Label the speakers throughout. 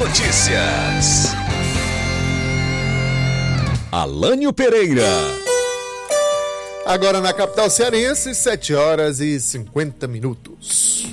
Speaker 1: Notícias. Alânio Pereira.
Speaker 2: Agora na capital cearense, 7h50.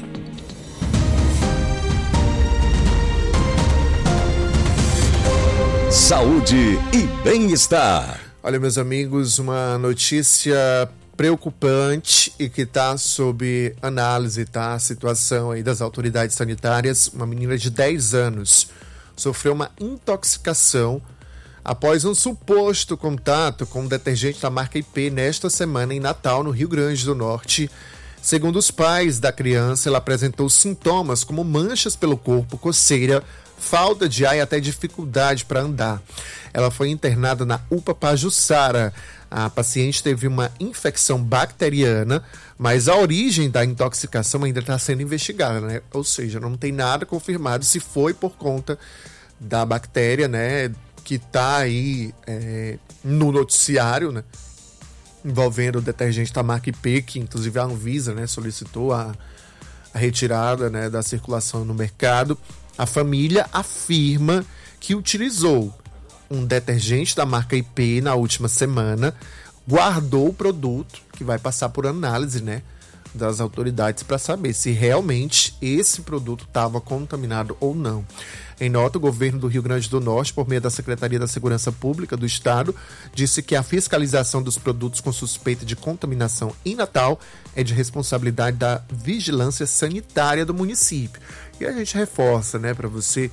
Speaker 1: Saúde e bem-estar.
Speaker 2: Olha, meus amigos, uma notícia preocupante e que está sob análise, tá? A situação aí das autoridades sanitárias. Uma menina de 10 anos sofreu uma intoxicação após um suposto contato com um detergente da marca IP nesta semana em Natal, no Rio Grande do Norte. Segundo os pais da criança, ela apresentou sintomas como manchas pelo corpo, coceira, falta de ar e até dificuldade para andar. Ela foi internada na UPA Pajuçara. A paciente teve uma infecção bacteriana, mas a origem da intoxicação ainda está sendo investigada, né? Ou seja, não tem nada confirmado se foi por conta da bactéria, né? Que está aí no noticiário, né? Envolvendo o detergente da marca IP, que inclusive a Anvisa, né, solicitou a retirada, né, da circulação no mercado. A família afirma que utilizou um detergente da marca IP na última semana, guardou o produto, que vai passar por análise, né, das autoridades para saber se realmente esse produto estava contaminado ou não. Em nota, o governo do Rio Grande do Norte, por meio da Secretaria da Segurança Pública do Estado, disse que a fiscalização dos produtos com suspeita de contaminação em Natal é de responsabilidade da Vigilância Sanitária do município. E a gente reforça, né, para você,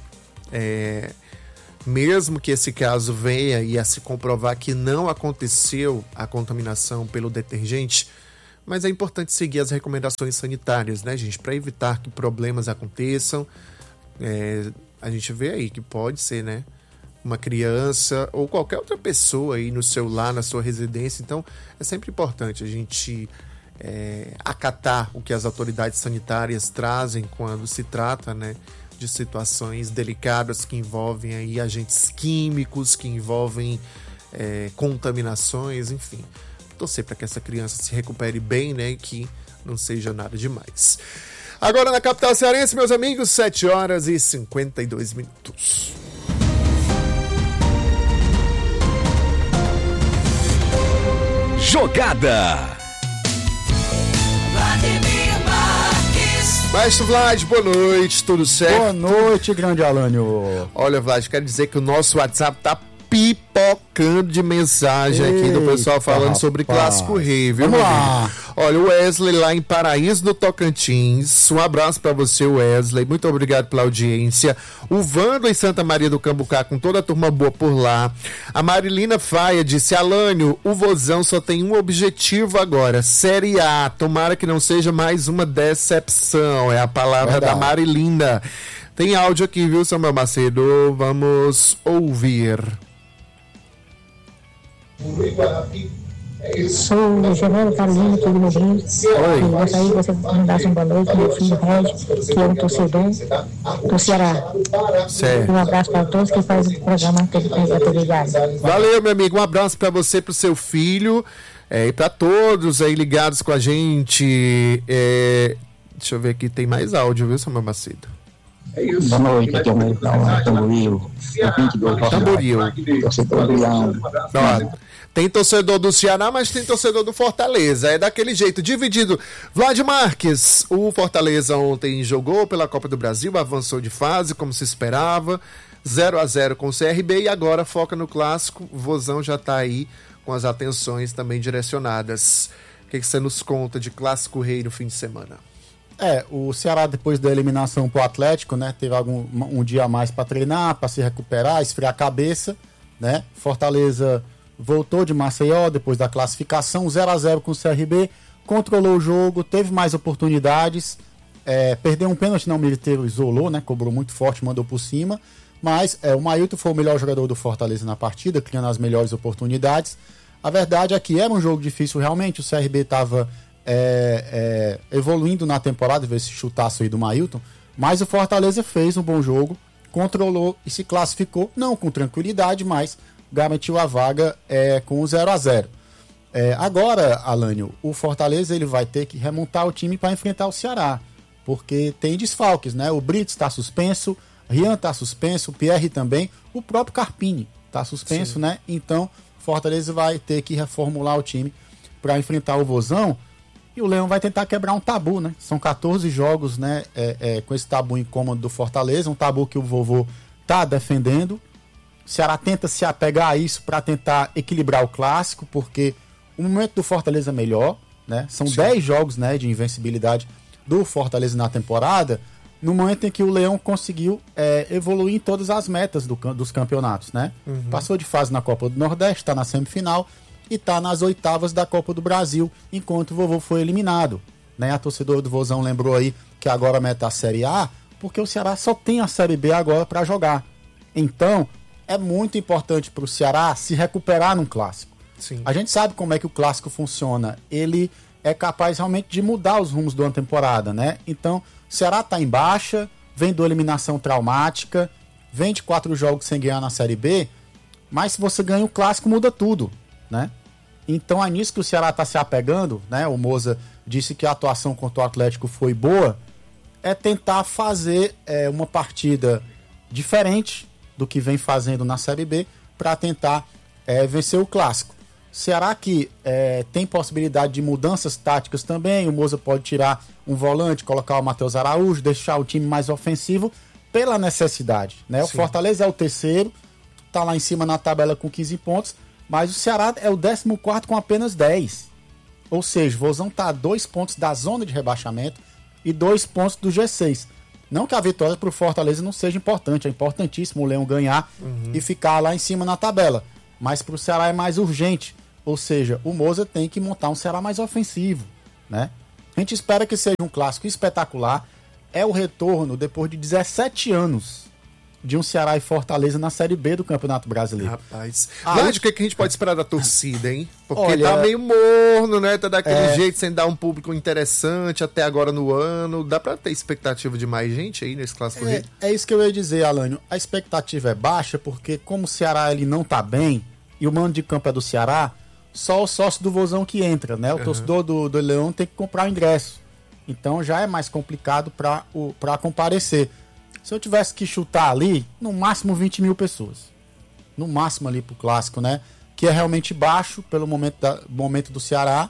Speaker 2: mesmo que esse caso venha e a se comprovar que não aconteceu a contaminação pelo detergente, mas é importante seguir as recomendações sanitárias, né, gente, para evitar que problemas aconteçam. A gente vê aí que pode ser, né, uma criança ou qualquer outra pessoa aí no seu lar, na sua residência. Então, é sempre importante a gente acatar o que as autoridades sanitárias trazem quando se trata, né, de situações delicadas que envolvem aí agentes químicos, que envolvem contaminações, enfim. Torcer para que essa criança se recupere bem, né, e que não seja nada demais. Agora na capital cearense, meus amigos, 7h52.
Speaker 1: Jogada.
Speaker 2: Maestro Vlad, boa noite, tudo certo?
Speaker 3: Boa noite, grande Alânio.
Speaker 2: Olha, Vlad, quero dizer que o nosso WhatsApp tá pipocando de mensagem aqui do pessoal falando sobre Clássico Rei, viu?
Speaker 3: Vamos lá.
Speaker 2: Olha, o Wesley lá em Paraíso do Tocantins, um abraço pra você, Wesley, muito obrigado pela audiência. O Vando em Santa Maria do Cambucá, com toda a turma boa por lá. A Marilina Faia disse: Alânio, o Vozão só tem um objetivo agora, Série A, tomara que não seja mais uma decepção, é a palavra da Marilina. Tem áudio aqui, viu, Samuel Macedo? Vamos ouvir.
Speaker 4: Sou o Giovanni Carolina aqui do Mobrinho. Eu gostaria que você mandasse um boa noite pro meu filho Regis, que é um torcedor do Ceará.
Speaker 2: Certo.
Speaker 4: Um abraço para todos que fazem o programa da TV Ligado.
Speaker 2: Valeu, meu amigo. Um abraço para você, pro seu filho e para todos aí ligados com a gente. Deixa eu ver aqui, tem mais áudio, viu, Samuel Macedo?
Speaker 5: Boa noite, aqui é o meu Tamboril.
Speaker 2: Tamboril.
Speaker 5: Torcedor do Leão.
Speaker 2: Tem torcedor do Ceará, mas tem torcedor do Fortaleza. É daquele jeito, dividido. Vlad Marques, o Fortaleza ontem jogou pela Copa do Brasil, avançou de fase, como se esperava. 0-0 com o CRB e agora foca no Clássico. O Vozão já está aí com as atenções também direcionadas. O que você nos conta de Clássico Rei no fim de semana?
Speaker 3: O Ceará, depois da eliminação pro Atlético, né, teve um dia a mais para treinar, para se recuperar, esfriar a cabeça, né? Fortaleza voltou de Maceió depois da classificação, 0-0 com o CRB, controlou o jogo, teve mais oportunidades, perdeu um pênalti, não, o Militeiro isolou, né, cobrou muito forte, mandou por cima, mas o Mailton foi o melhor jogador do Fortaleza na partida, criando as melhores oportunidades. A verdade é que era um jogo difícil realmente, o CRB estava evoluindo na temporada, ver esse chutaço aí do Mailton, mas o Fortaleza fez um bom jogo, controlou e se classificou, não com tranquilidade, mas garantiu a vaga com o 0-0. Agora, Alânio, o Fortaleza ele vai ter que remontar o time para enfrentar o Ceará, porque tem desfalques, né? O Brits está suspenso, Rian tá suspenso, o Pierre também, o próprio Carpini tá suspenso,
Speaker 2: Sim.
Speaker 3: né? Então, Fortaleza vai ter que reformular o time para enfrentar o Vozão. E o Leão vai tentar quebrar um tabu, né? São 14 jogos, né? Com esse tabu incômodo do Fortaleza, um tabu que o vovô tá defendendo. O Ceará tenta se apegar a isso para tentar equilibrar o clássico, porque o momento do Fortaleza é melhor, né? São 10 jogos, né, de invencibilidade do Fortaleza na temporada, no momento em que o Leão conseguiu evoluir em todas as metas dos campeonatos, né? Passou de fase na Copa do Nordeste, está na semifinal e está nas oitavas da Copa do Brasil, enquanto o vovô foi eliminado, né? A torcedora do Vozão lembrou aí que agora a meta é a Série A, porque o Ceará só tem a Série B agora para jogar. Então, é muito importante para o Ceará se recuperar num clássico.
Speaker 2: Sim.
Speaker 3: A gente sabe como é que o clássico funciona. Ele é capaz realmente de mudar os rumos de uma temporada, né? Então, o Ceará está em baixa, vem de uma eliminação traumática, vem de 4 jogos sem ganhar na Série B, mas se você ganha o clássico, muda tudo, né? Então é nisso que o Ceará está se apegando, né? O Moza disse que a atuação contra o Atlético foi boa, é tentar fazer uma partida diferente do que vem fazendo na Série B para tentar vencer o clássico. Ceará que tem possibilidade de mudanças táticas também, o Moza pode tirar um volante, colocar o Matheus Araújo, deixar o time mais ofensivo pela necessidade, né? O Fortaleza é o terceiro, tá lá em cima na tabela com 15 pontos, mas o Ceará é o 14º com apenas 10. Ou seja, o Vozão tá a 2 pontos da zona de rebaixamento e 2 pontos do G6. Não que a vitória pro Fortaleza não seja importante, é importantíssimo o Leão ganhar e ficar lá em cima na tabela. Mas pro Ceará é mais urgente. Ou seja, o Moza tem que montar um Ceará mais ofensivo, né? A gente espera que seja um clássico espetacular. É o retorno, depois de 17 anos, de um Ceará e Fortaleza na Série B do Campeonato Brasileiro.
Speaker 2: Rapaz. Vlad, o que a gente pode esperar da torcida, hein? Porque
Speaker 3: Olha,
Speaker 2: tá meio morno, né? Tá daquele jeito, sem dar um público interessante até agora no ano. Dá pra ter expectativa de mais gente aí nesse clássico?
Speaker 3: É isso que eu ia dizer, Alânio. A expectativa é baixa porque, como o Ceará ele não tá bem e o mando de campo é do Ceará, só o sócio do Vozão que entra, né? O torcedor do Leão tem que comprar o ingresso. Então já é mais complicado para comparecer. Se eu tivesse que chutar ali, no máximo 20 mil pessoas. No máximo ali pro clássico, né? Que é realmente baixo pelo momento do Ceará.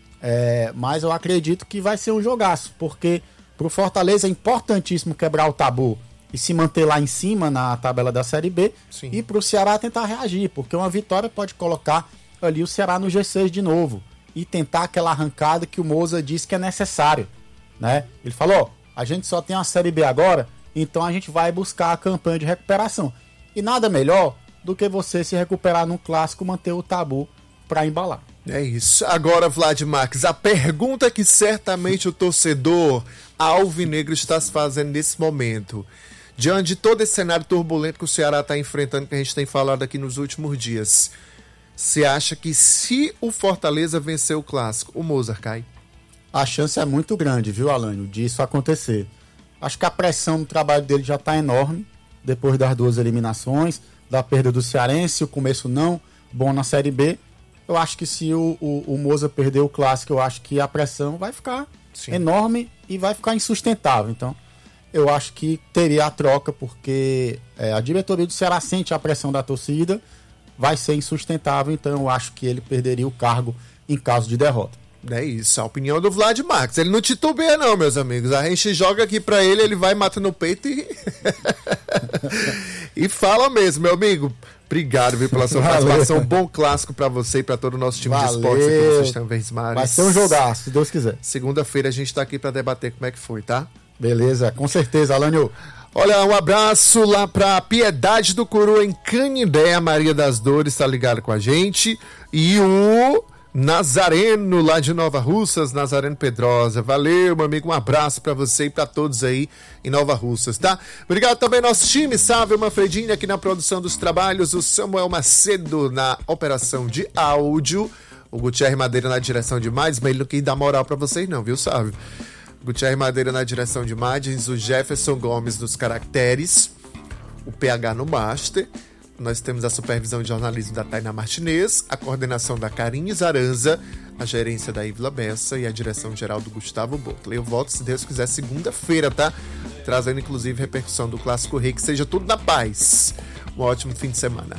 Speaker 3: Mas eu acredito que vai ser um jogaço. Porque pro Fortaleza é importantíssimo quebrar o tabu e se manter lá em cima na tabela da Série B.
Speaker 2: Sim.
Speaker 3: E pro Ceará tentar reagir. Porque uma vitória pode colocar ali o Ceará no G6 de novo. E tentar aquela arrancada que o Moza disse que é necessário, né? Ele falou, a gente só tem a Série B agora, então a gente vai buscar a campanha de recuperação. E nada melhor do que você se recuperar num clássico, manter o tabu para embalar.
Speaker 2: É isso. Agora, Vlad Marques, a pergunta que certamente o torcedor alvinegro está se fazendo nesse momento, diante de todo esse cenário turbulento que o Ceará está enfrentando, que a gente tem falado aqui nos últimos dias, você acha que se o Fortaleza vencer o clássico, o Mozart cai?
Speaker 3: A chance é muito grande, viu, Alânio, disso acontecer. Acho que a pressão no trabalho dele já está enorme, depois das 2 eliminações, da perda do Cearense, o começo não bom na Série B. Eu acho que se o Mozart perder o clássico, eu acho que a pressão vai ficar enorme e vai ficar insustentável. Então, eu acho que teria a troca, porque a diretoria do Ceará sente a pressão da torcida, vai ser insustentável, então eu acho que ele perderia o cargo em caso de derrota.
Speaker 2: É isso, a opinião do Vlad Marques. Ele não titubeia não, meus amigos. A gente joga aqui pra ele vai matando no peito e... e fala mesmo, meu amigo. Obrigado, viu, pela sua participação. Um bom clássico pra você e pra todo o nosso time de esportes aqui do Sistema Verdes Mares.
Speaker 3: Vai ser um jogaço, se Deus quiser.
Speaker 2: Segunda-feira a gente tá aqui pra debater como é que foi, tá?
Speaker 3: Beleza, com certeza, Alânio.
Speaker 2: Olha, um abraço lá pra Piedade do Curu em Canindé, a Maria das Dores tá ligado com a gente. E o Nazareno lá de Nova Russas, Nazareno Pedrosa. Valeu, meu amigo, um abraço pra você e pra todos aí em Nova Russas, tá? Obrigado também ao nosso time, Sávio Manfredini aqui na produção dos trabalhos, o Samuel Macedo na operação de áudio, o Gutierre Madeira na direção de imagens, mas ele não quis dar moral pra vocês não, viu, Sávio? Gutierre Madeira na direção de imagens, o Jefferson Gomes nos caracteres, o PH no master. Nós temos a supervisão de jornalismo da Tainá Martinez, a coordenação da Karine Zaranza, a gerência da Ivla Bessa e a direção geral do Gustavo Botler. Eu volto, se Deus quiser, segunda-feira, tá? trazendo inclusive repercussão do Clássico Rei. Que seja tudo na paz. Um ótimo fim de semana.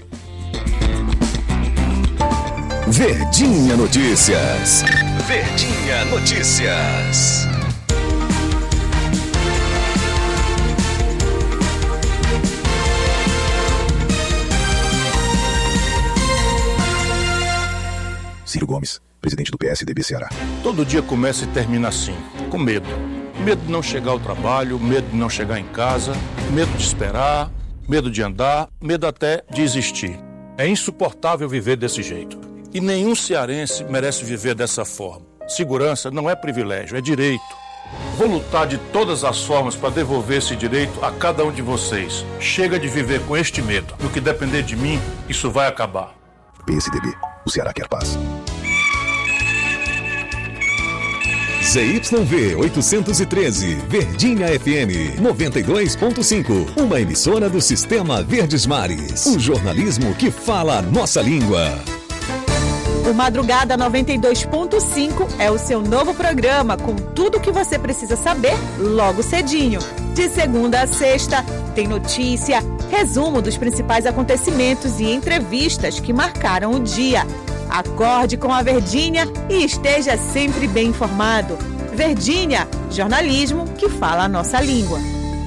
Speaker 1: Verdinha Notícias. Verdinha Notícias.
Speaker 6: Ciro Gomes, presidente do PSDB Ceará.
Speaker 7: Todo dia começa e termina assim, com medo. Medo de não chegar ao trabalho, medo de não chegar em casa, medo de esperar, medo de andar, medo até de existir. É insuportável viver desse jeito. E nenhum cearense merece viver dessa forma. Segurança não é privilégio, é direito. Vou lutar de todas as formas para devolver esse direito a cada um de vocês. Chega de viver com este medo. No que depender de mim, isso vai acabar.
Speaker 6: PSDB, o Ceará quer paz.
Speaker 1: ZYV 813, Verdinha FM 92.5, uma emissora do Sistema Verdes Mares. O jornalismo que fala a nossa língua.
Speaker 8: O Madrugada 92.5 é o seu novo programa com tudo o que você precisa saber logo cedinho. De segunda a sexta, tem notícia, resumo dos principais acontecimentos e entrevistas que marcaram o dia. Acorde com a Verdinha e esteja sempre bem informado. Verdinha, jornalismo que fala a nossa língua.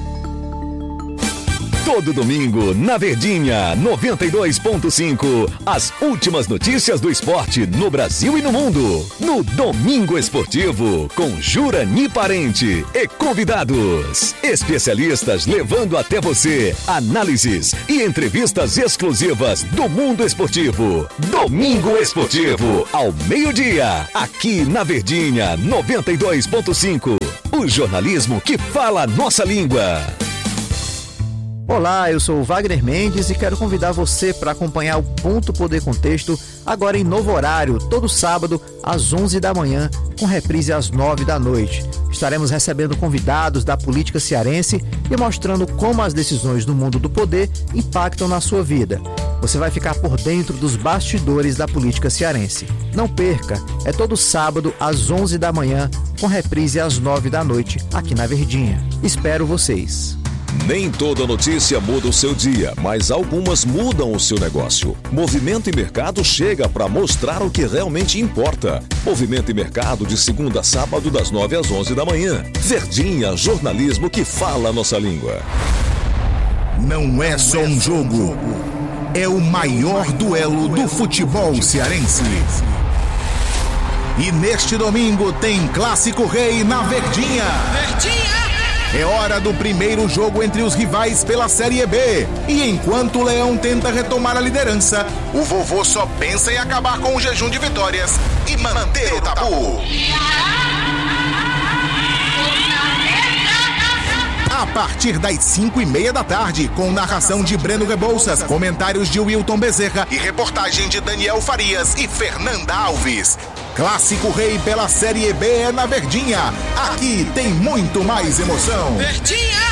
Speaker 1: Todo domingo, na Verdinha 92.5, as últimas notícias do esporte no Brasil e no mundo. No Domingo Esportivo, com Jurani Parente e convidados. Especialistas levando até você análises e entrevistas exclusivas do mundo esportivo. Domingo Esportivo, ao meio-dia, aqui na Verdinha 92.5. O jornalismo que fala a nossa língua.
Speaker 9: Olá, eu sou o Wagner Mendes e quero convidar você para acompanhar o Ponto Poder Contexto agora em novo horário, todo sábado às 11 da manhã, com reprise às 9 da noite. Estaremos recebendo convidados da política cearense e mostrando como as decisões no mundo do poder impactam na sua vida. Você vai ficar por dentro dos bastidores da política cearense. Não perca, é todo sábado às 11 da manhã, com reprise às 9 da noite, aqui na Verdinha. Espero vocês.
Speaker 1: Nem toda notícia muda o seu dia, mas algumas mudam o seu negócio. Movimento e Mercado chega para mostrar o que realmente importa. Movimento e Mercado de segunda a sábado das 9 às 11 da manhã. Verdinha, jornalismo que fala a nossa língua.
Speaker 10: Não é só um jogo, é o maior duelo do futebol cearense. E neste domingo tem Clássico Rei na Verdinha. Verdinha! É hora do primeiro jogo entre os rivais pela Série B. E enquanto o Leão tenta retomar a liderança, o vovô só pensa em acabar com o jejum de vitórias e manter o tabu. A partir das 5:30 da tarde, com narração de Breno Rebouças, comentários de Wilton Bezerra e reportagem de Daniel Farias e Fernanda Alves. Clássico Rei pela Série B é na Verdinha. Aqui tem muito mais emoção. Verdinha!